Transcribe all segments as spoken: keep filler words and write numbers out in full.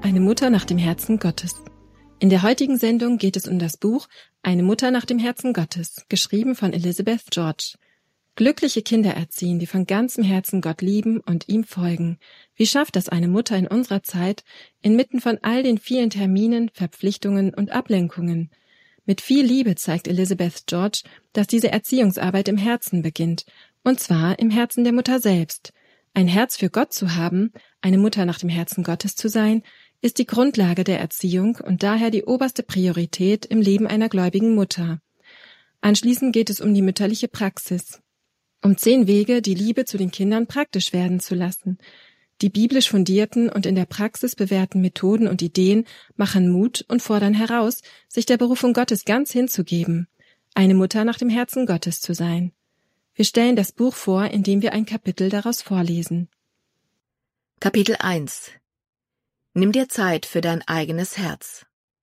Eine Mutter nach dem Herzen Gottes. In der heutigen Sendung geht es um das Buch Eine Mutter nach dem Herzen Gottes, geschrieben von Elizabeth George. Glückliche Kinder erziehen, die von ganzem Herzen Gott lieben und ihm folgen. Wie schafft das eine Mutter in unserer Zeit, inmitten von all den vielen Terminen, Verpflichtungen und Ablenkungen? Mit viel Liebe zeigt Elizabeth George, dass diese Erziehungsarbeit im Herzen beginnt, und zwar im Herzen der Mutter selbst. Ein Herz für Gott zu haben, eine Mutter nach dem Herzen Gottes zu sein, ist die Grundlage der Erziehung und daher die oberste Priorität im Leben einer gläubigen Mutter. Anschließend geht es um die mütterliche Praxis, um zehn Wege, die Liebe zu den Kindern praktisch werden zu lassen. Die biblisch fundierten und in der Praxis bewährten Methoden und Ideen machen Mut und fordern heraus, sich der Berufung Gottes ganz hinzugeben, eine Mutter nach dem Herzen Gottes zu sein. Wir stellen das Buch vor, indem wir ein Kapitel daraus vorlesen. Kapitel eins. Nimm dir Zeit für dein eigenes Herz.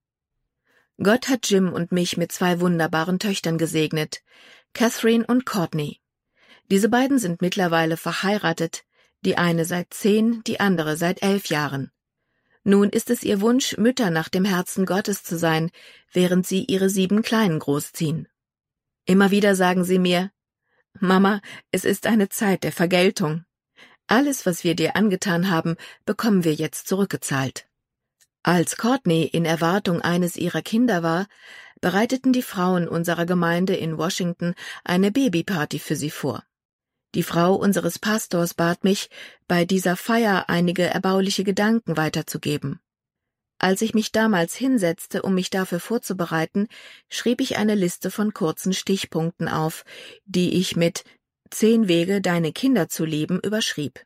Gott hat Jim und mich mit zwei wunderbaren Töchtern gesegnet, Catherine und Courtney. Diese beiden sind mittlerweile verheiratet, die eine seit zehn, die andere seit elf Jahren. Nun ist es ihr Wunsch, Mütter nach dem Herzen Gottes zu sein, während sie ihre sieben Kleinen großziehen. Immer wieder sagen sie mir: Mama, es ist eine Zeit der Vergeltung. Alles, was wir dir angetan haben, bekommen wir jetzt zurückgezahlt. Als Courtney in Erwartung eines ihrer Kinder war, bereiteten die Frauen unserer Gemeinde in Washington eine Babyparty für sie vor. Die Frau unseres Pastors bat mich, bei dieser Feier einige erbauliche Gedanken weiterzugeben. Als ich mich damals hinsetzte, um mich dafür vorzubereiten, schrieb ich eine Liste von kurzen Stichpunkten auf, die ich mit Zehn Wege, deine Kinder zu lieben, überschrieb.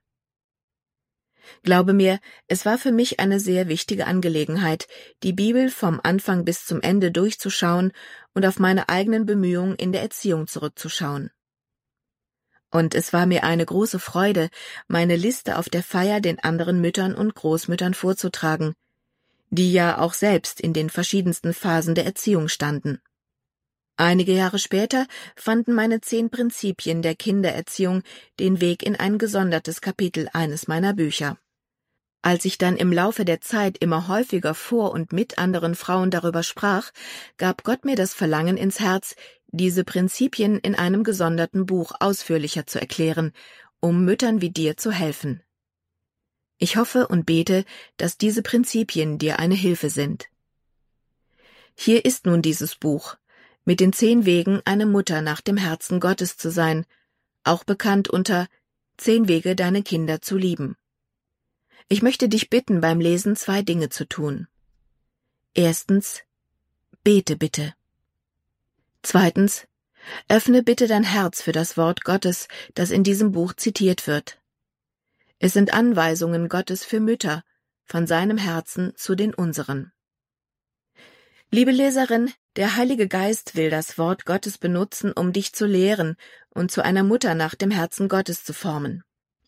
Glaube mir, es war für mich eine sehr wichtige Angelegenheit, die Bibel vom Anfang bis zum Ende durchzuschauen und auf meine eigenen Bemühungen in der Erziehung zurückzuschauen. Und es war mir eine große Freude, meine Liste auf der Feier den anderen Müttern und Großmüttern vorzutragen, die ja auch selbst in den verschiedensten Phasen der Erziehung standen. Einige Jahre später fanden meine zehn Prinzipien der Kindererziehung den Weg in ein gesondertes Kapitel eines meiner Bücher. Als ich dann im Laufe der Zeit immer häufiger vor und mit anderen Frauen darüber sprach, gab Gott mir das Verlangen ins Herz, diese Prinzipien in einem gesonderten Buch ausführlicher zu erklären, um Müttern wie dir zu helfen. Ich hoffe und bete, dass diese Prinzipien dir eine Hilfe sind. Hier ist nun dieses Buch, mit den zehn Wegen, eine Mutter nach dem Herzen Gottes zu sein, auch bekannt unter Zehn Wege, deine Kinder zu lieben. Ich möchte dich bitten, beim Lesen zwei Dinge zu tun. Erstens, bete bitte. Zweitens, öffne bitte dein Herz für das Wort Gottes, das in diesem Buch zitiert wird. Es sind Anweisungen Gottes für Mütter, von seinem Herzen zu den unseren. Liebe Leserin, der Heilige Geist will das Wort Gottes benutzen, um dich zu lehren und zu einer Mutter nach dem Herzen Gottes zu formen.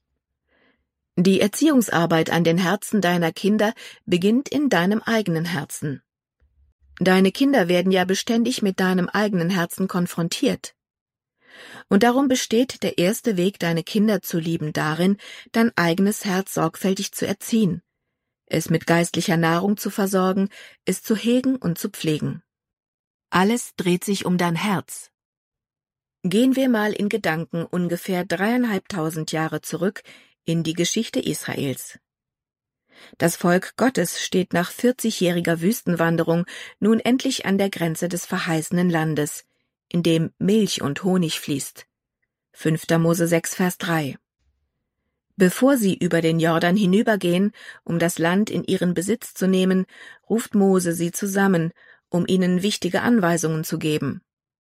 Die Erziehungsarbeit an den Herzen deiner Kinder beginnt in deinem eigenen Herzen. Deine Kinder werden ja beständig mit deinem eigenen Herzen konfrontiert. Und darum besteht der erste Weg, deine Kinder zu lieben, darin, dein eigenes Herz sorgfältig zu erziehen, es mit geistlicher Nahrung zu versorgen, es zu hegen und zu pflegen. Alles dreht sich um dein Herz. Gehen wir mal in Gedanken ungefähr dreieinhalbtausend Jahre zurück in die Geschichte Israels. Das Volk Gottes steht nach vierzigjähriger Wüstenwanderung nun endlich an der Grenze des verheißenen Landes, in dem Milch und Honig fließt. fünfter Mose sechs, Vers drei. Bevor sie über den Jordan hinübergehen, um das Land in ihren Besitz zu nehmen, ruft Mose sie zusammen, um ihnen wichtige Anweisungen zu geben.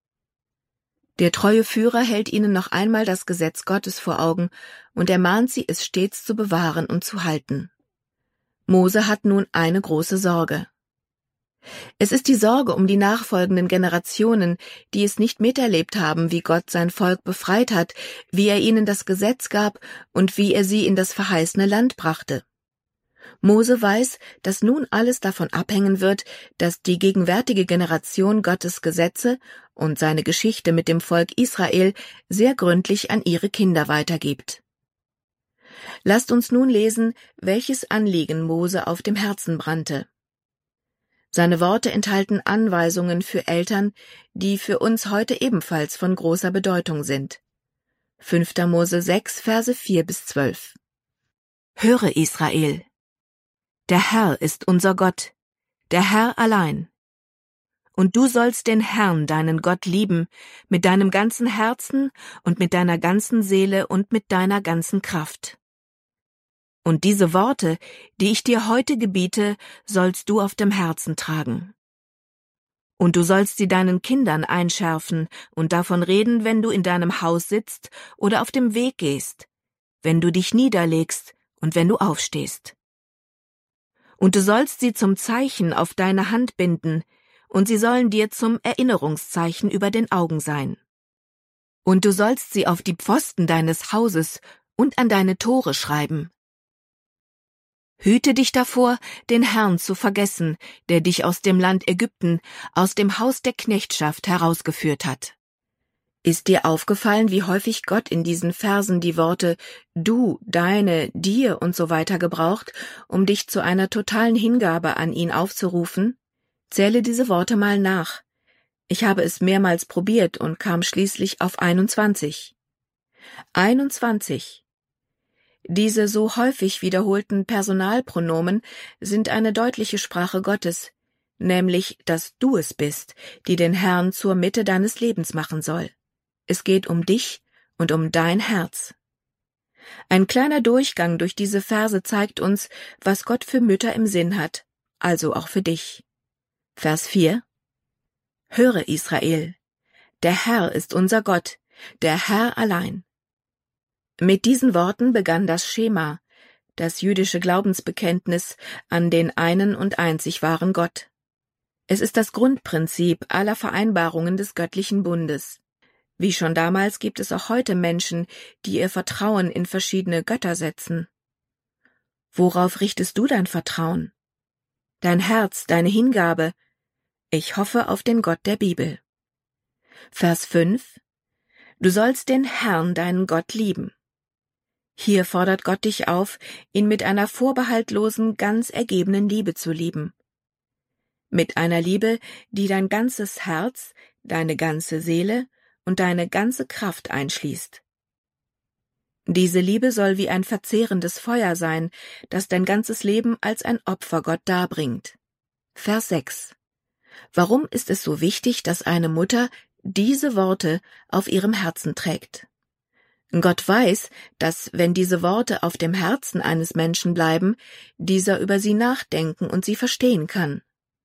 Der treue Führer hält ihnen noch einmal das Gesetz Gottes vor Augen und ermahnt sie, es stets zu bewahren und zu halten. Mose hat nun eine große Sorge. Es ist die Sorge um die nachfolgenden Generationen, die es nicht miterlebt haben, wie Gott sein Volk befreit hat, wie er ihnen das Gesetz gab und wie er sie in das verheißene Land brachte. Mose weiß, dass nun alles davon abhängen wird, dass die gegenwärtige Generation Gottes Gesetze und seine Geschichte mit dem Volk Israel sehr gründlich an ihre Kinder weitergibt. Lasst uns nun lesen, welches Anliegen Mose auf dem Herzen brannte. Seine Worte enthalten Anweisungen für Eltern, die für uns heute ebenfalls von großer Bedeutung sind. fünfter Mose sechs, Verse vier bis zwölf. Höre, Israel! Der Herr ist unser Gott, der Herr allein. Und du sollst den Herrn, deinen Gott, lieben, mit deinem ganzen Herzen und mit deiner ganzen Seele und mit deiner ganzen Kraft. Und diese Worte, die ich dir heute gebiete, sollst du auf dem Herzen tragen. Und du sollst sie deinen Kindern einschärfen und davon reden, wenn du in deinem Haus sitzt oder auf dem Weg gehst, wenn du dich niederlegst und wenn du aufstehst. Und du sollst sie zum Zeichen auf deine Hand binden, und sie sollen dir zum Erinnerungszeichen über den Augen sein. Und du sollst sie auf die Pfosten deines Hauses und an deine Tore schreiben. Hüte dich davor, den Herrn zu vergessen, der dich aus dem Land Ägypten, aus dem Haus der Knechtschaft herausgeführt hat. Ist dir aufgefallen, wie häufig Gott in diesen Versen die Worte du, deine, dir und so weiter gebraucht, um dich zu einer totalen Hingabe an ihn aufzurufen? Zähle diese Worte mal nach. Ich habe es mehrmals probiert und kam schließlich auf einundzwanzig. einundzwanzig. Diese so häufig wiederholten Personalpronomen sind eine deutliche Sprache Gottes, nämlich, dass du es bist, die den Herrn zur Mitte deines Lebens machen soll. Es geht um dich und um dein Herz. Ein kleiner Durchgang durch diese Verse zeigt uns, was Gott für Mütter im Sinn hat, also auch für dich. Vers vier. Höre, Israel! Der Herr ist unser Gott, der Herr allein. Mit diesen Worten begann das Schema, das jüdische Glaubensbekenntnis an den einen und einzig wahren Gott. Es ist das Grundprinzip aller Vereinbarungen des göttlichen Bundes. Wie schon damals gibt es auch heute Menschen, die ihr Vertrauen in verschiedene Götter setzen. Worauf richtest du dein Vertrauen? Dein Herz, deine Hingabe? Ich hoffe auf den Gott der Bibel. Vers fünf. Du sollst den Herrn, deinen Gott, lieben. Hier fordert Gott dich auf, ihn mit einer vorbehaltlosen, ganz ergebenen Liebe zu lieben. Mit einer Liebe, die dein ganzes Herz, deine ganze Seele und deine ganze Kraft einschließt. Diese Liebe soll wie ein verzehrendes Feuer sein, das dein ganzes Leben als ein Opfer Gott darbringt. Vers sechs. Warum ist es so wichtig, dass eine Mutter diese Worte auf ihrem Herzen trägt? Gott weiß, dass, wenn diese Worte auf dem Herzen eines Menschen bleiben, dieser über sie nachdenken und sie verstehen kann.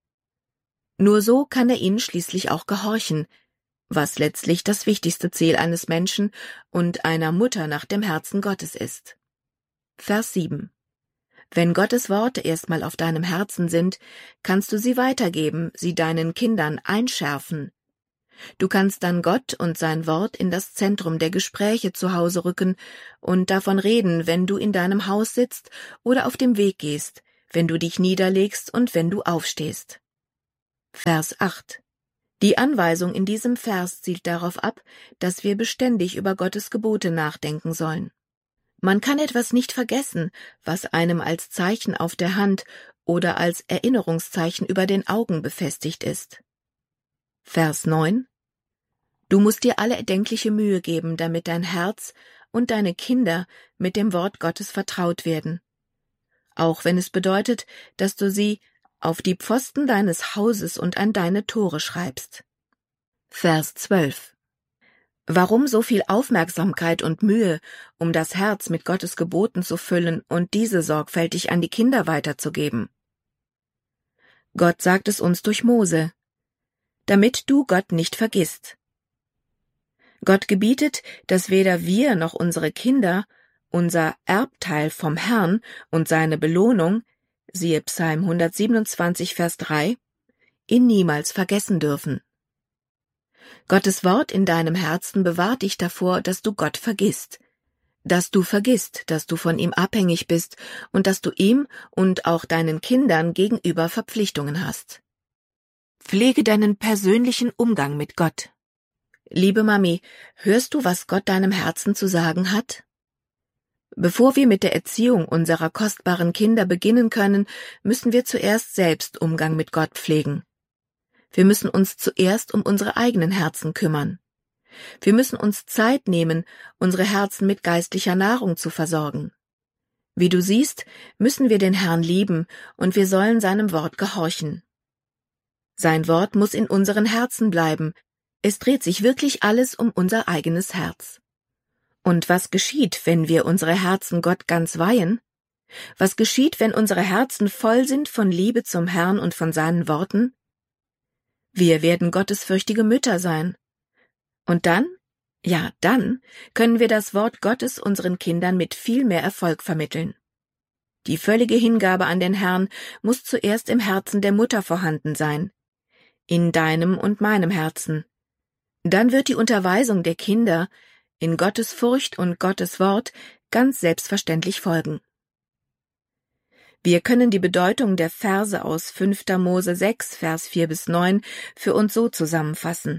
Nur so kann er ihnen schließlich auch gehorchen, was letztlich das wichtigste Ziel eines Menschen und einer Mutter nach dem Herzen Gottes ist. Vers sieben. Wenn Gottes Worte erstmal auf deinem Herzen sind, kannst du sie weitergeben, sie deinen Kindern einschärfen. Du kannst dann Gott und sein Wort in das Zentrum der Gespräche zu Hause rücken und davon reden, wenn du in deinem Haus sitzt oder auf dem Weg gehst, wenn du dich niederlegst und wenn du aufstehst. Vers acht. Die Anweisung in diesem Vers zielt darauf ab, dass wir beständig über Gottes Gebote nachdenken sollen. Man kann etwas nicht vergessen, was einem als Zeichen auf der Hand oder als Erinnerungszeichen über den Augen befestigt ist. Vers neun. Du musst dir alle erdenkliche Mühe geben, damit dein Herz und deine Kinder mit dem Wort Gottes vertraut werden. Auch wenn es bedeutet, dass du sie auf die Pfosten deines Hauses und an deine Tore schreibst. Vers zwölf. Warum so viel Aufmerksamkeit und Mühe, um das Herz mit Gottes Geboten zu füllen und diese sorgfältig an die Kinder weiterzugeben? Gott sagt es uns durch Mose, damit du Gott nicht vergisst. Gott gebietet, dass weder wir noch unsere Kinder unser Erbteil vom Herrn und seine Belohnung, siehe Psalm hundertsiebenundzwanzig, Vers drei, ihn niemals vergessen dürfen. Gottes Wort in deinem Herzen bewahrt dich davor, dass du Gott vergisst, dass du vergisst, dass du von ihm abhängig bist und dass du ihm und auch deinen Kindern gegenüber Verpflichtungen hast. Pflege deinen persönlichen Umgang mit Gott. Liebe Mami, hörst du, was Gott deinem Herzen zu sagen hat? Bevor wir mit der Erziehung unserer kostbaren Kinder beginnen können, müssen wir zuerst selbst Umgang mit Gott pflegen. Wir müssen uns zuerst um unsere eigenen Herzen kümmern. Wir müssen uns Zeit nehmen, unsere Herzen mit geistlicher Nahrung zu versorgen. Wie du siehst, müssen wir den Herrn lieben und wir sollen seinem Wort gehorchen. Sein Wort muss in unseren Herzen bleiben. Es dreht sich wirklich alles um unser eigenes Herz. Und was geschieht, wenn wir unsere Herzen Gott ganz weihen? Was geschieht, wenn unsere Herzen voll sind von Liebe zum Herrn und von seinen Worten? Wir werden gottesfürchtige Mütter sein. Und dann, ja, dann können wir das Wort Gottes unseren Kindern mit viel mehr Erfolg vermitteln. Die völlige Hingabe an den Herrn muss zuerst im Herzen der Mutter vorhanden sein, in deinem und meinem Herzen. Dann wird die Unterweisung der Kinder in Gottes Furcht und Gottes Wort ganz selbstverständlich folgen. Wir können die Bedeutung der Verse aus fünfter Mose sechs, Vers vier bis neun für uns so zusammenfassen.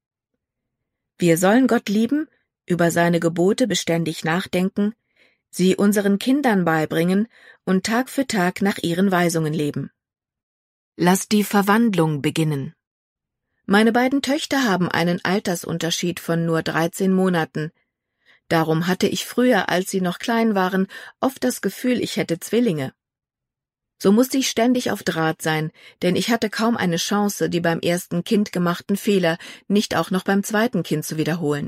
Wir sollen Gott lieben, über seine Gebote beständig nachdenken, sie unseren Kindern beibringen und Tag für Tag nach ihren Weisungen leben. Lass die Verwandlung beginnen. Meine beiden Töchter haben einen Altersunterschied von nur dreizehn Monaten. Darum hatte ich früher, als sie noch klein waren, oft das Gefühl, ich hätte Zwillinge. So musste ich ständig auf Draht sein, denn ich hatte kaum eine Chance, die beim ersten Kind gemachten Fehler nicht auch noch beim zweiten Kind zu wiederholen.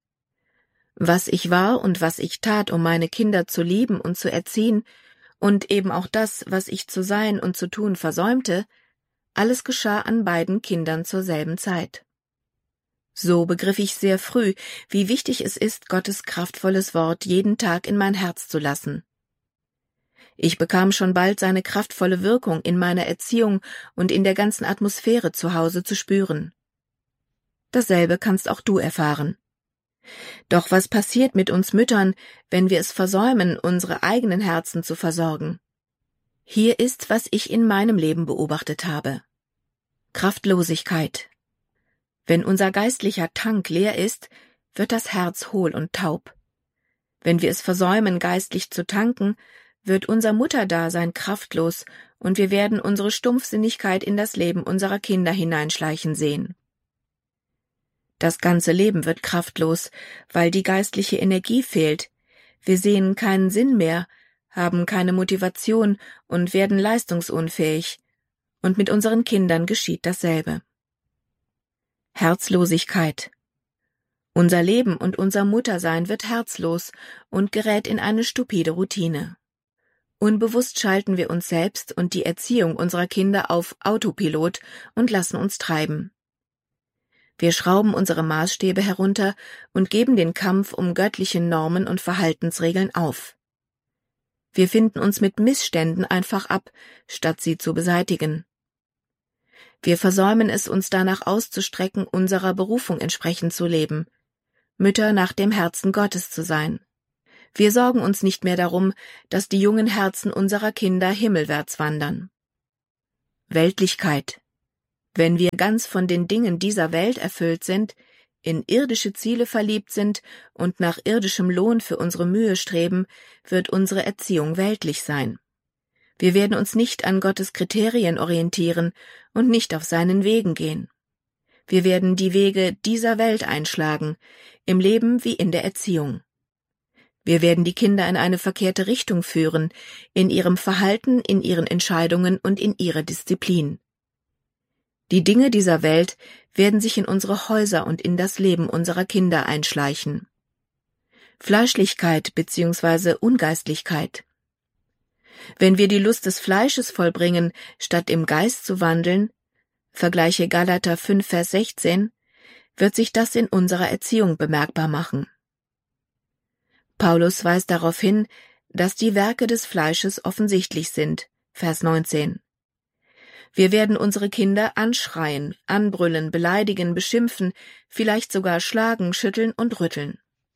Was ich war und was ich tat, um meine Kinder zu lieben und zu erziehen, und eben auch das, was ich zu sein und zu tun versäumte, alles geschah an beiden Kindern zur selben Zeit. So begriff ich sehr früh, wie wichtig es ist, Gottes kraftvolles Wort jeden Tag in mein Herz zu lassen. Ich bekam schon bald seine kraftvolle Wirkung in meiner Erziehung und in der ganzen Atmosphäre zu Hause zu spüren. Dasselbe kannst auch du erfahren. Doch was passiert mit uns Müttern, wenn wir es versäumen, unsere eigenen Herzen zu versorgen? Hier ist, was ich in meinem Leben beobachtet habe. Kraftlosigkeit. Wenn unser geistlicher Tank leer ist, wird das Herz hohl und taub. Wenn wir es versäumen, geistlich zu tanken, wird unser Mutterdasein kraftlos und wir werden unsere Stumpfsinnigkeit in das Leben unserer Kinder hineinschleichen sehen. Das ganze Leben wird kraftlos, weil die geistliche Energie fehlt. Wir sehen keinen Sinn mehr, haben keine Motivation und werden leistungsunfähig. Und mit unseren Kindern geschieht dasselbe. Herzlosigkeit. Unser Leben und unser Muttersein wird herzlos und gerät in eine stupide Routine. Unbewusst schalten wir uns selbst und die Erziehung unserer Kinder auf Autopilot und lassen uns treiben. Wir schrauben unsere Maßstäbe herunter und geben den Kampf um göttliche Normen und Verhaltensregeln auf. Wir finden uns mit Missständen einfach ab, statt sie zu beseitigen. Wir versäumen es, uns danach auszustrecken, unserer Berufung entsprechend zu leben, Mütter nach dem Herzen Gottes zu sein. Wir sorgen uns nicht mehr darum, dass die jungen Herzen unserer Kinder himmelwärts wandern. Weltlichkeit. Wenn wir ganz von den Dingen dieser Welt erfüllt sind, in irdische Ziele verliebt sind und nach irdischem Lohn für unsere Mühe streben, wird unsere Erziehung weltlich sein. Wir werden uns nicht an Gottes Kriterien orientieren und nicht auf seinen Wegen gehen. Wir werden die Wege dieser Welt einschlagen, im Leben wie in der Erziehung. Wir werden die Kinder in eine verkehrte Richtung führen, in ihrem Verhalten, in ihren Entscheidungen und in ihrer Disziplin. Die Dinge dieser Welt werden sich in unsere Häuser und in das Leben unserer Kinder einschleichen. Fleischlichkeit bzw. Ungeistlichkeit. Wenn wir die Lust des Fleisches vollbringen, statt im Geist zu wandeln, vergleiche Galater fünf, Vers sechzehn, wird sich das in unserer Erziehung bemerkbar machen. Paulus weist darauf hin, dass die Werke des Fleisches offensichtlich sind, Vers neunzehn. Wir werden unsere Kinder anschreien, anbrüllen, beleidigen, beschimpfen, vielleicht sogar schlagen, schütteln und rütteln.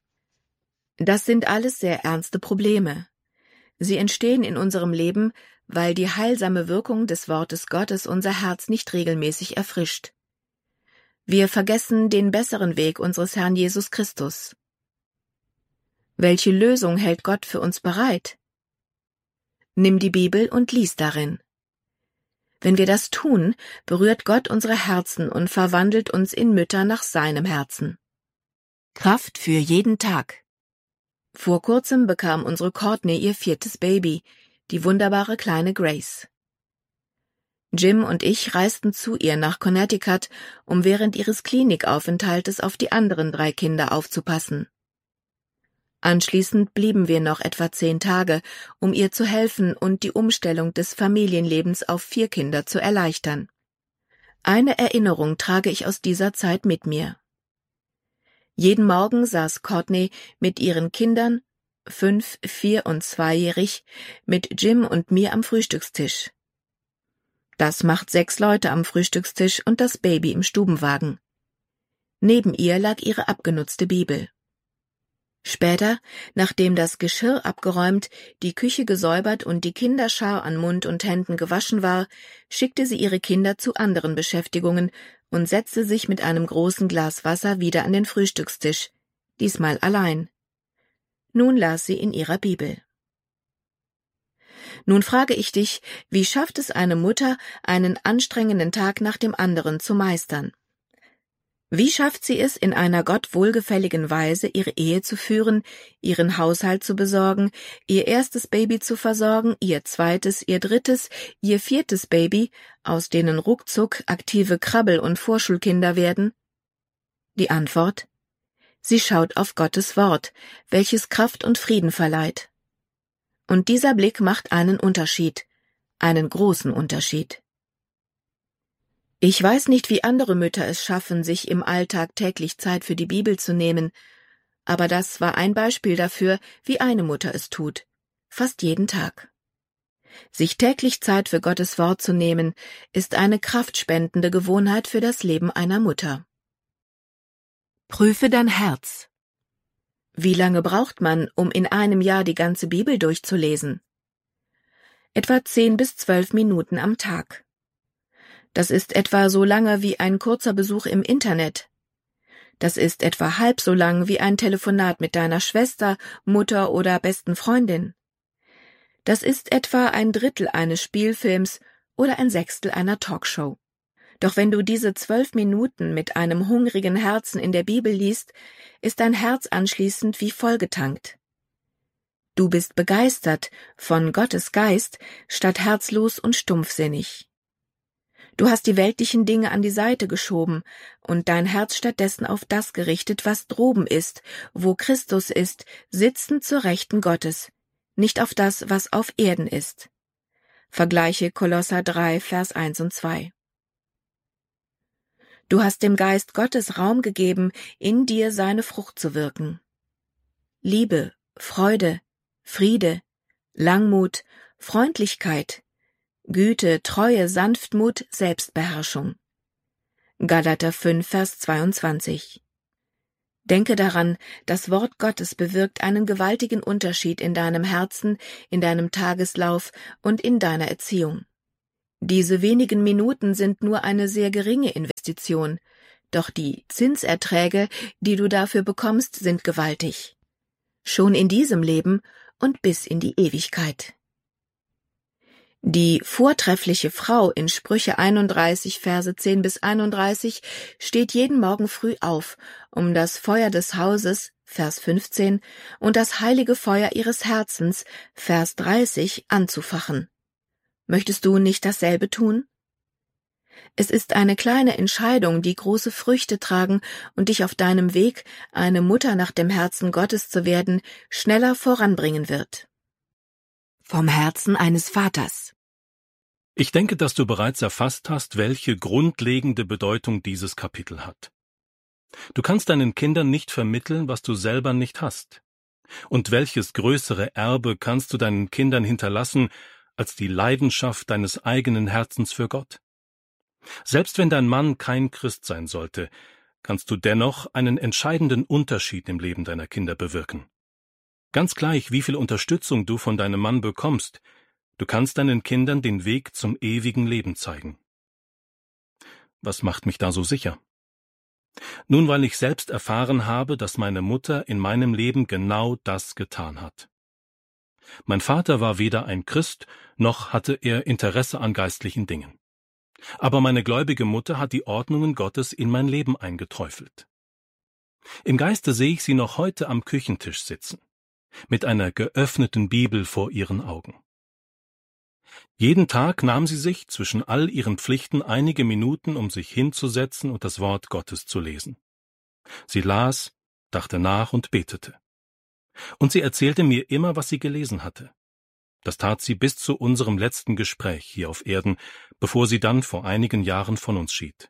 Das sind alles sehr ernste Probleme. Sie entstehen in unserem Leben, weil die heilsame Wirkung des Wortes Gottes unser Herz nicht regelmäßig erfrischt. Wir vergessen den besseren Weg unseres Herrn Jesus Christus. Welche Lösung hält Gott für uns bereit? Nimm die Bibel und lies darin. Wenn wir das tun, berührt Gott unsere Herzen und verwandelt uns in Mütter nach seinem Herzen. Kraft für jeden Tag. Vor kurzem bekam unsere Courtney ihr viertes Baby, die wunderbare kleine Grace. Jim und ich reisten zu ihr nach Connecticut, um während ihres Klinikaufenthaltes auf die anderen drei Kinder aufzupassen. Anschließend blieben wir noch etwa zehn Tage, um ihr zu helfen und die Umstellung des Familienlebens auf vier Kinder zu erleichtern. Eine Erinnerung trage ich aus dieser Zeit mit mir. Jeden Morgen saß Courtney mit ihren Kindern, fünf, vier und zweijährig, mit Jim und mir am Frühstückstisch. Das macht sechs Leute am Frühstückstisch und das Baby im Stubenwagen. Neben ihr lag ihre abgenutzte Bibel. Später, nachdem das Geschirr abgeräumt, die Küche gesäubert und die Kinderschar an Mund und Händen gewaschen war, schickte sie ihre Kinder zu anderen Beschäftigungen und setzte sich mit einem großen Glas Wasser wieder an den Frühstückstisch, diesmal allein. Nun las sie in ihrer Bibel. Nun frage ich dich, wie schafft es eine Mutter, einen anstrengenden Tag nach dem anderen zu meistern? Wie schafft sie es, in einer Gott wohlgefälligen Weise ihre Ehe zu führen, ihren Haushalt zu besorgen, ihr erstes Baby zu versorgen, ihr zweites, ihr drittes, ihr viertes Baby, aus denen ruckzuck aktive Krabbel- und Vorschulkinder werden? Die Antwort: Sie schaut auf Gottes Wort, welches Kraft und Frieden verleiht. Und dieser Blick macht einen Unterschied, einen großen Unterschied. Ich weiß nicht, wie andere Mütter es schaffen, sich im Alltag täglich Zeit für die Bibel zu nehmen, aber das war ein Beispiel dafür, wie eine Mutter es tut, fast jeden Tag. Sich täglich Zeit für Gottes Wort zu nehmen, ist eine kraftspendende Gewohnheit für das Leben einer Mutter. Prüfe dein Herz. Wie lange braucht man, um in einem Jahr die ganze Bibel durchzulesen? Etwa zehn bis zwölf Minuten am Tag. Das ist etwa so lange wie ein kurzer Besuch im Internet. Das ist etwa halb so lang wie ein Telefonat mit deiner Schwester, Mutter oder besten Freundin. Das ist etwa ein Drittel eines Spielfilms oder ein Sechstel einer Talkshow. Doch wenn du diese zwölf Minuten mit einem hungrigen Herzen in der Bibel liest, ist dein Herz anschließend wie vollgetankt. Du bist begeistert von Gottes Geist statt herzlos und stumpfsinnig. Du hast die weltlichen Dinge an die Seite geschoben und dein Herz stattdessen auf das gerichtet, was droben ist, wo Christus ist, sitzend zur Rechten Gottes, nicht auf das, was auf Erden ist. Vergleiche Kolosser drei, Vers eins und zwei. Du hast dem Geist Gottes Raum gegeben, in dir seine Frucht zu wirken. Liebe, Freude, Friede, Langmut, Freundlichkeit, Güte, Treue, Sanftmut, Selbstbeherrschung. Galater fünf, Vers zweiundzwanzig. Denke daran, das Wort Gottes bewirkt einen gewaltigen Unterschied in deinem Herzen, in deinem Tageslauf und in deiner Erziehung. Diese wenigen Minuten sind nur eine sehr geringe Investition, doch die Zinserträge, die du dafür bekommst, sind gewaltig. Schon in diesem Leben und bis in die Ewigkeit. Die vortreffliche Frau in Sprüche einunddreißig, Verse zehn bis einunddreißig steht jeden Morgen früh auf, um das Feuer des Hauses, Vers fünfzehn, und das heilige Feuer ihres Herzens, Vers dreißig, anzufachen. Möchtest du nicht dasselbe tun? Es ist eine kleine Entscheidung, die große Früchte tragen und dich auf deinem Weg, eine Mutter nach dem Herzen Gottes zu werden, schneller voranbringen wird. Vom Herzen eines Vaters. Ich denke, dass du bereits erfasst hast, welche grundlegende Bedeutung dieses Kapitel hat. Du kannst deinen Kindern nicht vermitteln, was du selber nicht hast. Und welches größere Erbe kannst du deinen Kindern hinterlassen, als die Leidenschaft deines eigenen Herzens für Gott? Selbst wenn dein Mann kein Christ sein sollte, kannst du dennoch einen entscheidenden Unterschied im Leben deiner Kinder bewirken. Ganz gleich, wie viel Unterstützung du von deinem Mann bekommst, du kannst deinen Kindern den Weg zum ewigen Leben zeigen. Was macht mich da so sicher? Nun, weil ich selbst erfahren habe, dass meine Mutter in meinem Leben genau das getan hat. Mein Vater war weder ein Christ, noch hatte er Interesse an geistlichen Dingen. Aber meine gläubige Mutter hat die Ordnungen Gottes in mein Leben eingeträufelt. Im Geiste sehe ich sie noch heute am Küchentisch sitzen, mit einer geöffneten Bibel vor ihren Augen. Jeden Tag nahm sie sich zwischen all ihren Pflichten einige Minuten, um sich hinzusetzen und das Wort Gottes zu lesen. Sie las, dachte nach und betete. Und sie erzählte mir immer, was sie gelesen hatte. Das tat sie bis zu unserem letzten Gespräch hier auf Erden, bevor sie dann vor einigen Jahren von uns schied.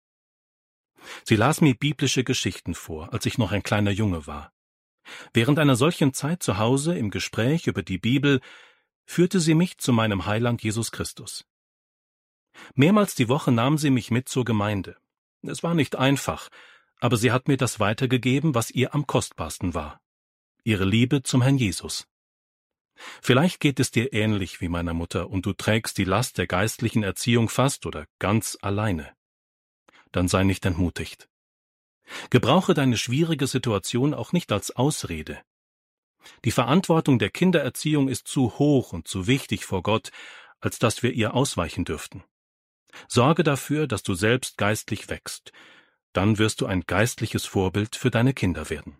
Sie las mir biblische Geschichten vor, als ich noch ein kleiner Junge war. Während einer solchen Zeit zu Hause im Gespräch über die Bibel führte sie mich zu meinem Heiland Jesus Christus. Mehrmals die Woche nahm sie mich mit zur Gemeinde. Es war nicht einfach, aber sie hat mir das weitergegeben, was ihr am kostbarsten war: ihre Liebe zum Herrn Jesus. Vielleicht geht es dir ähnlich wie meiner Mutter und du trägst die Last der geistlichen Erziehung fast oder ganz alleine. Dann sei nicht entmutigt. Gebrauche deine schwierige Situation auch nicht als Ausrede. Die Verantwortung der Kindererziehung ist zu hoch und zu wichtig vor Gott, als dass wir ihr ausweichen dürften. Sorge dafür, dass du selbst geistlich wächst. Dann wirst du ein geistliches Vorbild für deine Kinder werden.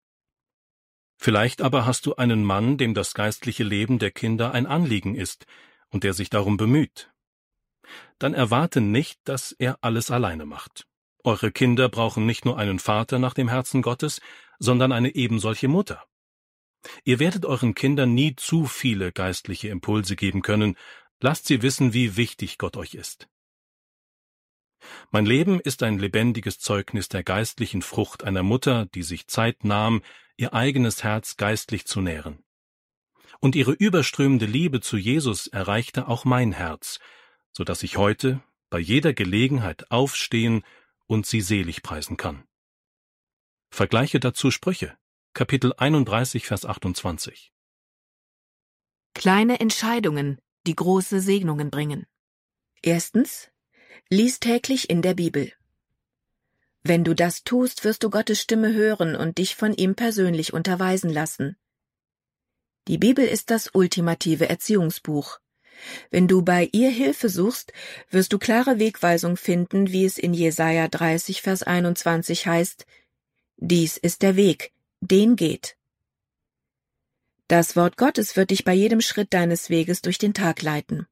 Vielleicht aber hast du einen Mann, dem das geistliche Leben der Kinder ein Anliegen ist und der sich darum bemüht. Dann erwarte nicht, dass er alles alleine macht. Eure Kinder brauchen nicht nur einen Vater nach dem Herzen Gottes, sondern eine ebensolche Mutter. Ihr werdet euren Kindern nie zu viele geistliche Impulse geben können. Lasst sie wissen, wie wichtig Gott euch ist. Mein Leben ist ein lebendiges Zeugnis der geistlichen Frucht einer Mutter, die sich Zeit nahm, ihr eigenes Herz geistlich zu nähren. Und ihre überströmende Liebe zu Jesus erreichte auch mein Herz, so dass ich heute bei jeder Gelegenheit aufstehen und sie selig preisen kann. Vergleiche dazu Sprüche, Kapitel einunddreißig, Vers achtundzwanzig. Kleine Entscheidungen, die große Segnungen bringen. Erstens, lies täglich in der Bibel. Wenn du das tust, wirst du Gottes Stimme hören und dich von ihm persönlich unterweisen lassen. Die Bibel ist das ultimative Erziehungsbuch. Wenn du bei ihr Hilfe suchst, wirst du klare Wegweisung finden, wie es in Jesaja dreißig, Vers einundzwanzig heißt: Dies ist der Weg, den geht. Das Wort Gottes wird dich bei jedem Schritt deines Weges durch den Tag leiten.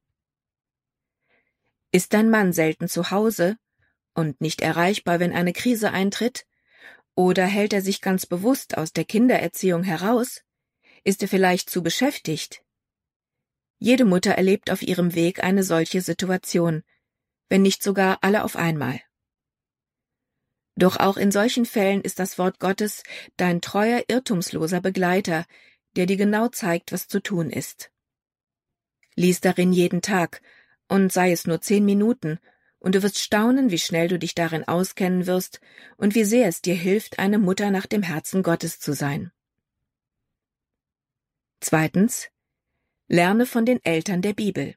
Ist dein Mann selten zu Hause und nicht erreichbar, wenn eine Krise eintritt? Oder hält er sich ganz bewusst aus der Kindererziehung heraus? Ist er vielleicht zu beschäftigt? Jede Mutter erlebt auf ihrem Weg eine solche Situation, wenn nicht sogar alle auf einmal. Doch auch in solchen Fällen ist das Wort Gottes dein treuer, irrtumsloser Begleiter, der dir genau zeigt, was zu tun ist. Lies darin jeden Tag, und sei es nur zehn Minuten, und du wirst staunen, wie schnell du dich darin auskennen wirst und wie sehr es dir hilft, eine Mutter nach dem Herzen Gottes zu sein. Zweitens, lerne von den Eltern der Bibel.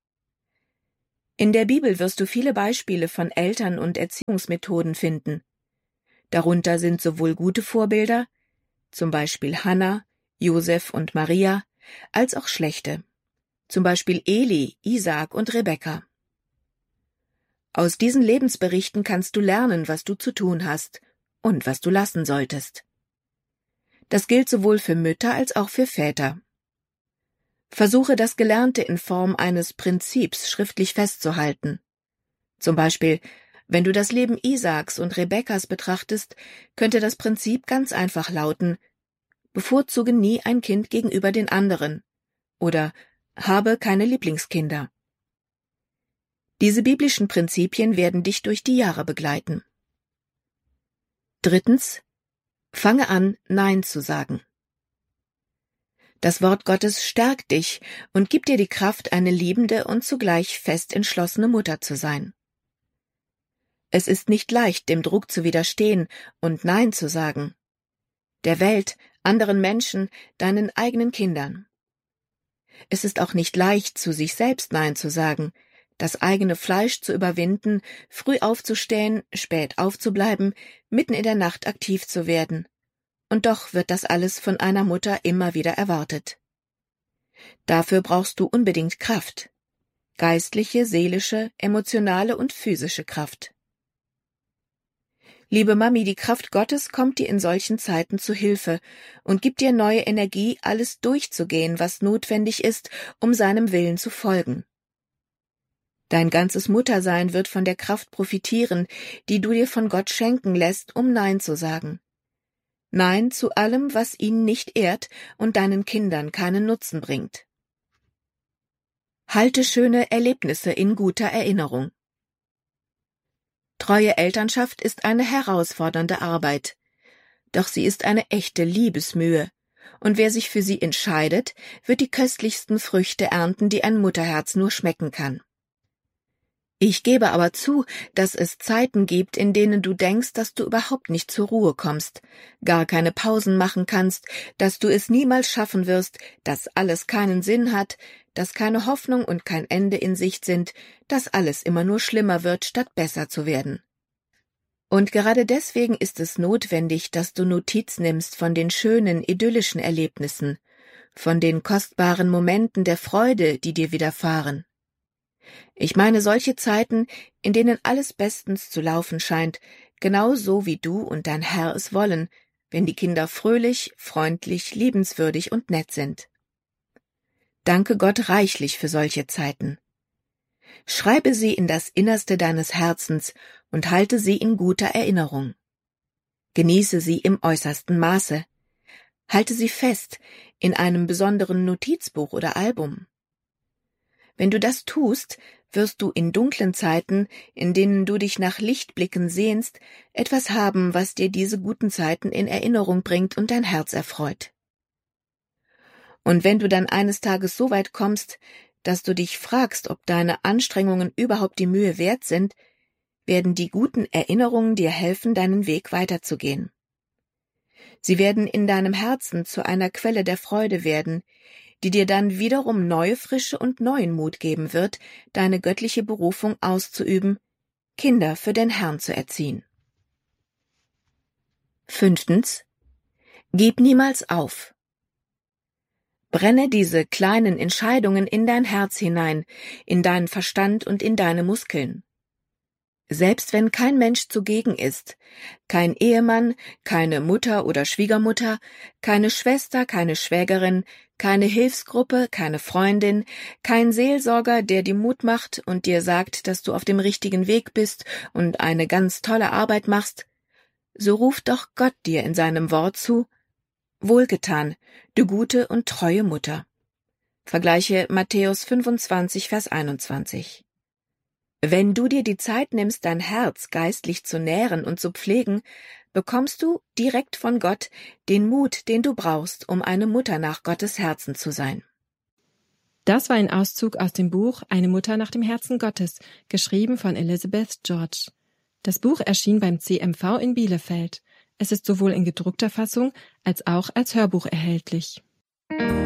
In der Bibel wirst du viele Beispiele von Eltern und Erziehungsmethoden finden. Darunter sind sowohl gute Vorbilder, zum Beispiel Hannah, Josef und Maria, als auch schlechte, zum Beispiel Eli, Isaak und Rebekka. Aus diesen Lebensberichten kannst du lernen, was du zu tun hast und was du lassen solltest. Das gilt sowohl für Mütter als auch für Väter. Versuche das Gelernte in Form eines Prinzips schriftlich festzuhalten. Zum Beispiel, wenn du das Leben Isaaks und Rebekkas betrachtest, könnte das Prinzip ganz einfach lauten: Bevorzuge nie ein Kind gegenüber den anderen oder habe keine Lieblingskinder. Diese biblischen Prinzipien werden dich durch die Jahre begleiten. Drittens, fange an, Nein zu sagen. Das Wort Gottes stärkt dich und gibt dir die Kraft, eine liebende und zugleich fest entschlossene Mutter zu sein. Es ist nicht leicht, dem Druck zu widerstehen und Nein zu sagen. Der Welt, anderen Menschen, deinen eigenen Kindern. Es ist auch nicht leicht, zu sich selbst Nein zu sagen, das eigene Fleisch zu überwinden, früh aufzustehen, spät aufzubleiben, mitten in der Nacht aktiv zu werden. Und doch wird das alles von einer Mutter immer wieder erwartet. Dafür brauchst du unbedingt Kraft. Geistliche, seelische, emotionale und physische Kraft. Liebe Mami, die Kraft Gottes kommt dir in solchen Zeiten zu Hilfe und gibt dir neue Energie, alles durchzugehen, was notwendig ist, um seinem Willen zu folgen. Dein ganzes Muttersein wird von der Kraft profitieren, die du dir von Gott schenken lässt, um Nein zu sagen. Nein zu allem, was ihn nicht ehrt und deinen Kindern keinen Nutzen bringt. Halte schöne Erlebnisse in guter Erinnerung. Treue Elternschaft ist eine herausfordernde Arbeit, doch sie ist eine echte Liebesmühe, und wer sich für sie entscheidet, wird die köstlichsten Früchte ernten, die ein Mutterherz nur schmecken kann. Ich gebe aber zu, dass es Zeiten gibt, in denen du denkst, dass du überhaupt nicht zur Ruhe kommst, gar keine Pausen machen kannst, dass du es niemals schaffen wirst, dass alles keinen Sinn hat, dass keine Hoffnung und kein Ende in Sicht sind, dass alles immer nur schlimmer wird, statt besser zu werden. Und gerade deswegen ist es notwendig, dass du Notiz nimmst von den schönen, idyllischen Erlebnissen, von den kostbaren Momenten der Freude, die dir widerfahren. Ich meine solche Zeiten, in denen alles bestens zu laufen scheint, genau so wie du und dein Herr es wollen, wenn die Kinder fröhlich, freundlich, liebenswürdig und nett sind. Danke Gott reichlich für solche Zeiten. Schreibe sie in das Innerste deines Herzens und halte sie in guter Erinnerung. Genieße sie im äußersten Maße. Halte sie fest in einem besonderen Notizbuch oder Album. Wenn du das tust, wirst du in dunklen Zeiten, in denen du dich nach Lichtblicken sehnst, etwas haben, was dir diese guten Zeiten in Erinnerung bringt und dein Herz erfreut. Und wenn du dann eines Tages so weit kommst, dass du dich fragst, ob deine Anstrengungen überhaupt die Mühe wert sind, werden die guten Erinnerungen dir helfen, deinen Weg weiterzugehen. Sie werden in deinem Herzen zu einer Quelle der Freude werden, die dir dann wiederum neue Frische und neuen Mut geben wird, deine göttliche Berufung auszuüben, Kinder für den Herrn zu erziehen. Fünftens. Gib niemals auf. Brenne diese kleinen Entscheidungen in dein Herz hinein, in deinen Verstand und in deine Muskeln. Selbst wenn kein Mensch zugegen ist, kein Ehemann, keine Mutter oder Schwiegermutter, keine Schwester, keine Schwägerin, keine Hilfsgruppe, keine Freundin, kein Seelsorger, der dir Mut macht und dir sagt, dass du auf dem richtigen Weg bist und eine ganz tolle Arbeit machst, so ruft doch Gott dir in seinem Wort zu: Wohlgetan, du gute und treue Mutter. Vergleiche Matthäus fünfundzwanzig, Vers einundzwanzig. Wenn du dir die Zeit nimmst, dein Herz geistlich zu nähren und zu pflegen, bekommst du direkt von Gott den Mut, den du brauchst, um eine Mutter nach Gottes Herzen zu sein. Das war ein Auszug aus dem Buch Eine Mutter nach dem Herzen Gottes, geschrieben von Elizabeth George. Das Buch erschien beim C M V in Bielefeld. Es ist sowohl in gedruckter Fassung als auch als Hörbuch erhältlich.